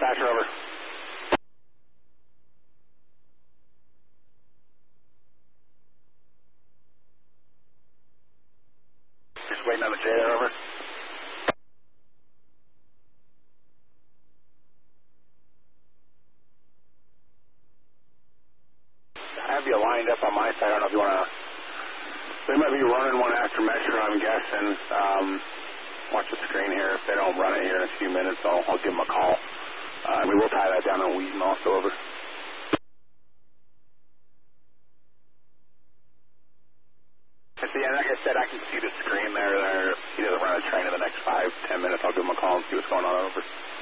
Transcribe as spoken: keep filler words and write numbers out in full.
dispatcher, over. Just waiting on the J there, over. I have you lined up on my side. I don't know if you want to... They might be running one after Metro, I'm guessing. Um, watch the screen here. If they don't run it here in a few minutes, I'll, I'll give them a call. Uh, we will tie that down on Wheaton also, over. And so, yeah, like I said, I can see the screen there. there. He doesn't run a train in the next five, ten minutes. I'll give him a call and see what's going on, over.